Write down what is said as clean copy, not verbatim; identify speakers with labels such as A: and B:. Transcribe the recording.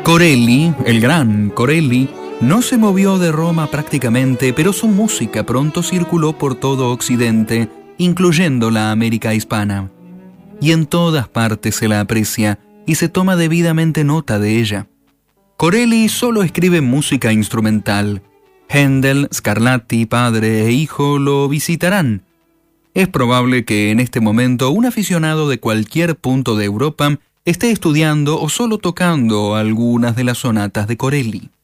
A: Corelli, el gran Corelli, no se movió de Roma prácticamente, pero su música pronto circuló por todo Occidente, incluyendo la América hispana. Y en todas partes se la aprecia y se toma debidamente nota de ella. Corelli solo escribe música instrumental. Händel, Scarlatti, padre e hijo lo visitarán. Es probable que en este momento un aficionado de cualquier punto de Europa esté estudiando o solo tocando algunas de las sonatas de Corelli.